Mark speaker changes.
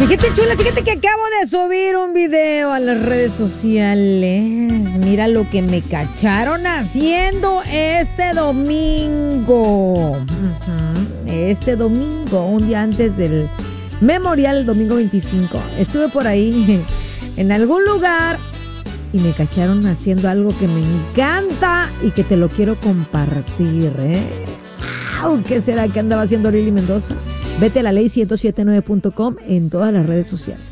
Speaker 1: Gente chula, fíjate que acabo de subir un video a las redes sociales. Mira lo que me cacharon haciendo este domingo. Este domingo, un día antes del Memorial, domingo 25. Estuve por ahí en algún lugar y me cacharon haciendo algo que me encanta y que te lo quiero compartir, ¿Qué será que andaba haciendo Lili Mendoza? Vete a la ley1079.com en todas las redes sociales.